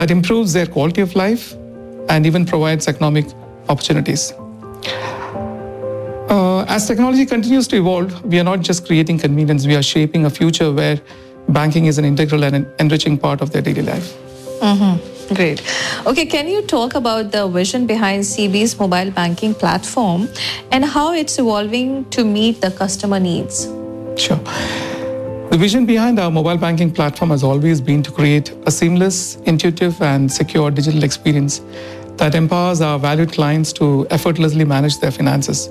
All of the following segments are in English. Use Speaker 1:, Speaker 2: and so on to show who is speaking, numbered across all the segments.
Speaker 1: that improves their quality of life and even provides economic opportunities. As technology continues to evolve, we are not just creating convenience, we are shaping a future where banking is an integral and an enriching part of their daily life.
Speaker 2: Great. Okay, can you talk about the vision behind CB's mobile banking platform and how it's evolving to meet the customer needs?
Speaker 1: Sure. The vision behind our mobile banking platform has always been to create a seamless, intuitive, and secure digital experience that empowers our valued clients to effortlessly manage their finances.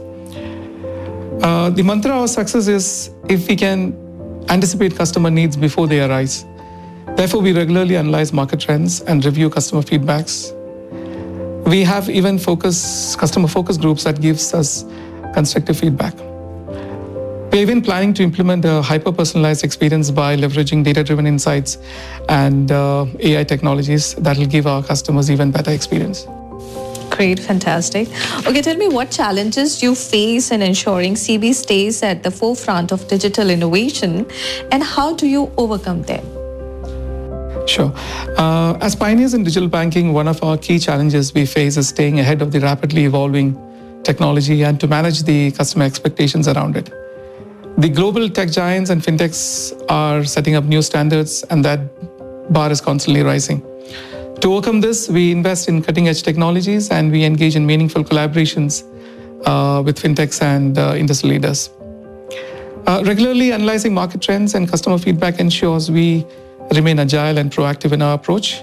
Speaker 1: The mantra of success is if we can anticipate customer needs before they arise. Therefore, we regularly analyze market trends and review customer feedbacks. We have even customer focus groups that gives us constructive feedback. We're even planning to implement a hyper-personalized experience by leveraging data-driven insights and AI technologies that will give our customers even better experience.
Speaker 2: Great, fantastic. Okay, tell me what challenges you face in ensuring CB stays at the forefront of digital innovation and how do you overcome them?
Speaker 1: Sure. As pioneers in digital banking, one of our key challenges we face is staying ahead of the rapidly evolving technology and to manage the customer expectations around it. The global tech giants and fintechs are setting up new standards and that bar is constantly rising. To overcome this, we invest in cutting-edge technologies and we engage in meaningful collaborations with fintechs and industry leaders. Regularly analyzing market trends and customer feedback ensures we remain agile and proactive in our approach.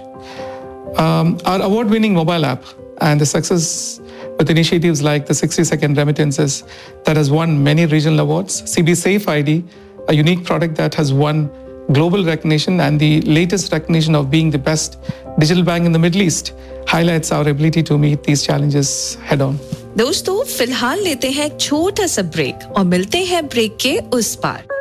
Speaker 1: Our award-winning mobile app and the success with initiatives like the 60-second remittances that has won many regional awards, CB Safe ID, a unique product that has won global recognition and the latest recognition of being the best digital bank in the Middle East, highlights our ability to meet these challenges head on.
Speaker 3: दोस्तों फिलहाल लेते हैं एक छोटा सा break और मिलते हैं ब्रेक के उस पार।